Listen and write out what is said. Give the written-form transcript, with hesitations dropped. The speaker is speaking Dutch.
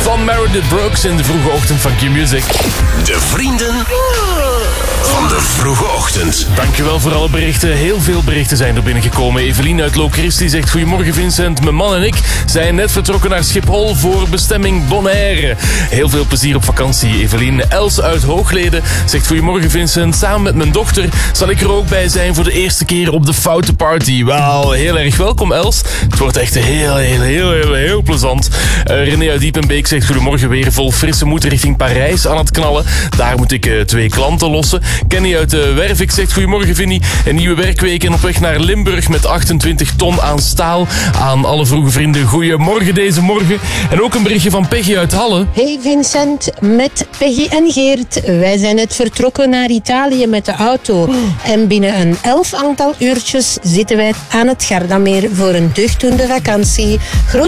van Meredith Brooks in de vroege ochtend van Q-Music. De vrienden van de vroege ochtend. Dankjewel voor alle berichten. Heel veel berichten zijn er binnengekomen. Evelien uit Locristi zegt: goedemorgen Vincent. Mijn man en ik zijn net vertrokken naar Schiphol voor bestemming Bonaire. Heel veel plezier op vakantie, Evelien. Els uit Hoogleden zegt: goedemorgen Vincent. Samen met mijn dochter zal ik er ook bij zijn voor de eerste keer op de Foute Party. Wauw, heel erg welkom Els. Het wordt echt heel plezant. René uit Diepenbeek zegt: goedemorgen, weer vol frisse moed richting Parijs aan het knallen. Daar moet ik 2 klanten lossen. Kenny uit Wervik zegt: goedemorgen Vinnie. Een nieuwe werkweek en op weg naar Limburg met 28 ton aan staal. Aan alle vroege vrienden, goedemorgen deze morgen. En ook een berichtje van Peggy uit Halle. Hey Vincent, met Peggy en Geert. Wij zijn net vertrokken naar Italië met de auto. En binnen een 11 aantal uurtjes zitten wij aan het Gardameer voor een deugdoende vakantie.